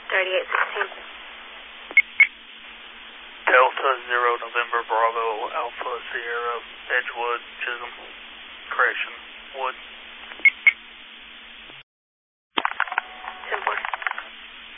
3816. Delta 0 November Bravo Alpha Sierra Edgewood Chisholm. Correction.